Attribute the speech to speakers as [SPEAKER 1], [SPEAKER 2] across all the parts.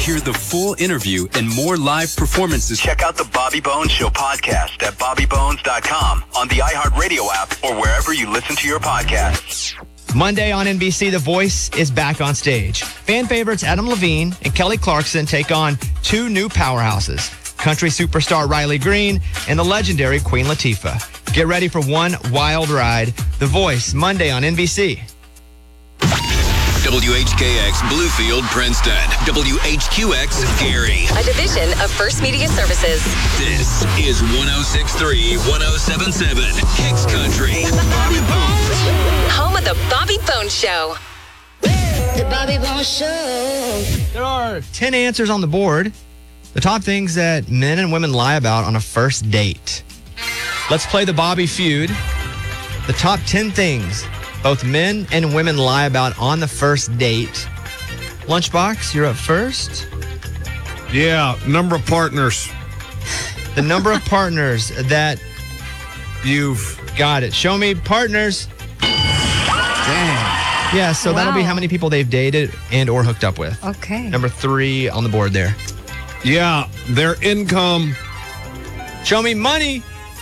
[SPEAKER 1] hear the full interview and more live performances, check out the Bobby Bones Show podcast at bobbybones.com, on the iHeartRadio app, or wherever you listen to your podcasts.
[SPEAKER 2] Monday on NBC, The Voice is back on stage. Fan favorites Adam Levine and Kelly Clarkson take on two new powerhouses, country superstar Riley Green and the legendary Queen Latifah. Get ready for one wild ride. The Voice, Monday on NBC.
[SPEAKER 3] WHKX Bluefield, Princeton. WHQX Gary.
[SPEAKER 4] A division of First Media Services.
[SPEAKER 3] This is 106.3, 107.7 Kicks Country.
[SPEAKER 4] Home of the Bobby Bones Show.
[SPEAKER 5] The Bobby Bones Show.
[SPEAKER 2] There are 10 answers on the board. The top things that men and women lie about on a first date. Let's play the Bobby Feud. The top 10 things both men and women lie about on the first date. Lunchbox, you're up first.
[SPEAKER 6] Yeah, number of partners.
[SPEAKER 2] The number of partners that
[SPEAKER 6] You've
[SPEAKER 2] got it. Show me partners.
[SPEAKER 7] Dang.
[SPEAKER 2] Yeah, so that'll be how many people they've dated and or hooked up with.
[SPEAKER 7] Okay.
[SPEAKER 2] Number 3 on the board there.
[SPEAKER 6] Yeah, their income.
[SPEAKER 2] Show me money.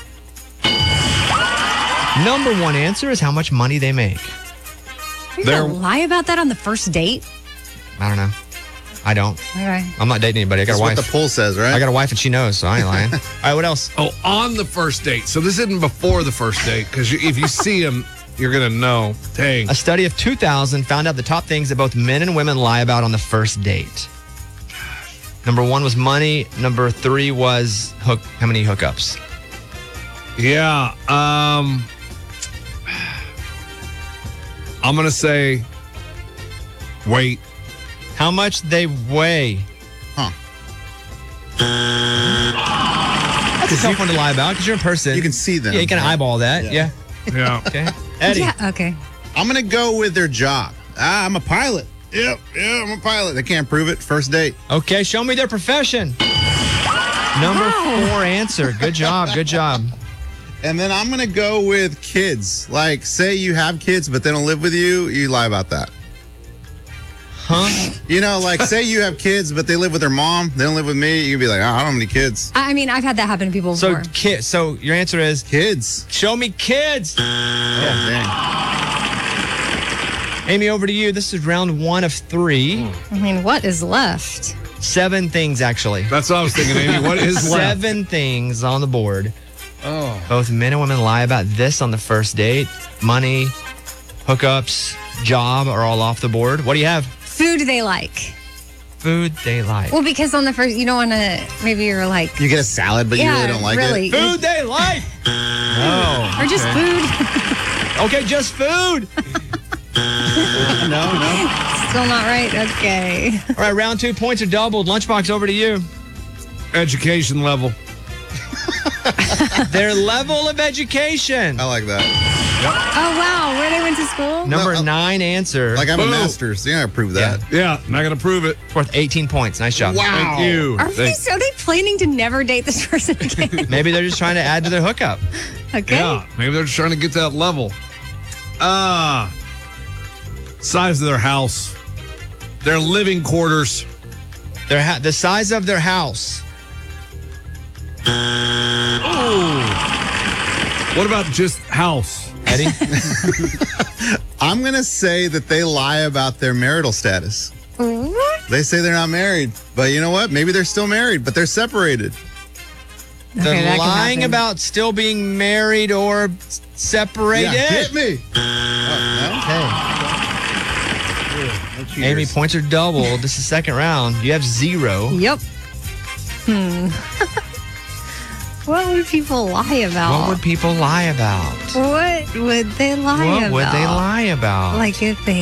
[SPEAKER 2] Number 1 answer is how much money they make.
[SPEAKER 7] You're going to lie about that on the first date?
[SPEAKER 2] I don't know. I don't.
[SPEAKER 7] Okay.
[SPEAKER 2] I'm not dating anybody. I got
[SPEAKER 8] That's
[SPEAKER 2] a wife.
[SPEAKER 8] what the poll says, right?
[SPEAKER 2] I got a wife and she knows, so I ain't lying. All right, what else?
[SPEAKER 6] Oh, on the first date. So this isn't before the first date, because if you see him, you're going to know. Dang.
[SPEAKER 2] A study of 2000 found out the top things that both men and women lie about on the first date. Number 1 was money. Number 3 was how many hookups?
[SPEAKER 6] Yeah. I'm going to say weight.
[SPEAKER 2] How much they weigh. That's a tough one to lie about because you're in person.
[SPEAKER 8] You can see them.
[SPEAKER 2] Yeah, you can eyeball that. Yeah.
[SPEAKER 6] Yeah.
[SPEAKER 2] Okay. Eddie.
[SPEAKER 7] Yeah, okay.
[SPEAKER 8] I'm going to go with their job. I'm a pilot. Yep, I'm a pilot. They can't prove it. First date.
[SPEAKER 2] Okay, show me their profession. Number 4 answer. Good job. Good job.
[SPEAKER 8] And then I'm going to go with kids. Like, say you have kids, but they don't live with you, you lie about that.
[SPEAKER 2] Huh?
[SPEAKER 8] You know, like, say you have kids, but they live with their mom, they don't live with me, you can be like, oh, I don't have any kids.
[SPEAKER 7] I mean, I've had that happen to people
[SPEAKER 2] So
[SPEAKER 7] before.
[SPEAKER 2] So your answer is
[SPEAKER 8] Kids.
[SPEAKER 2] show me kids.
[SPEAKER 8] Oh, dang.
[SPEAKER 2] Amy, over to you. This is round 1 of 3.
[SPEAKER 7] I mean, what is left?
[SPEAKER 2] 7 things, actually.
[SPEAKER 6] That's what I was thinking, Amy. What is left?
[SPEAKER 2] 7 things on the board.
[SPEAKER 6] Oh.
[SPEAKER 2] Both men and women lie about this on the first date. Money, hookups, job are all off the board. What do you have?
[SPEAKER 7] Food they like.
[SPEAKER 2] Food they like.
[SPEAKER 7] Well, because on the first, you don't want to, maybe you're like,
[SPEAKER 8] You get a salad, but you really don't like it.
[SPEAKER 2] Food they like. No.
[SPEAKER 7] Or just food.
[SPEAKER 2] Okay, just food.
[SPEAKER 8] No.
[SPEAKER 7] Still not right. Okay.
[SPEAKER 2] All right, round 2 points are doubled. Lunchbox, over to you.
[SPEAKER 6] Education level.
[SPEAKER 2] Their level of education.
[SPEAKER 8] I like that.
[SPEAKER 7] Oh, wow. Where they went to school?
[SPEAKER 2] Number 9 answer.
[SPEAKER 8] Like, I'm a
[SPEAKER 6] Boom.
[SPEAKER 8] master's. You gotta prove that.
[SPEAKER 6] Yeah, not going to prove it.
[SPEAKER 2] Worth 18 points. Nice job.
[SPEAKER 6] Thank you.
[SPEAKER 7] Are they planning to never date this person again?
[SPEAKER 2] Maybe they're just trying to add to their hookup.
[SPEAKER 7] Okay.
[SPEAKER 6] Yeah, maybe they're just trying to get to that level. Size of their house. Their living quarters.
[SPEAKER 2] The size of their house.
[SPEAKER 6] What about just house?
[SPEAKER 2] Eddie?
[SPEAKER 8] I'm gonna say that they lie about their marital status.
[SPEAKER 7] What?
[SPEAKER 8] They say they're not married, but you know what? Maybe they're still married, but they're separated.
[SPEAKER 7] that
[SPEAKER 2] They're
[SPEAKER 7] can
[SPEAKER 2] lying
[SPEAKER 7] happen.
[SPEAKER 2] about still being married or separated.
[SPEAKER 8] Yeah, hit me.
[SPEAKER 2] Okay. Amy, points are doubled. This is second round. You have 0.
[SPEAKER 7] Yep. What would people lie about?
[SPEAKER 2] What would people lie about?
[SPEAKER 7] What would they lie about?
[SPEAKER 2] What would they lie about?
[SPEAKER 7] Like if they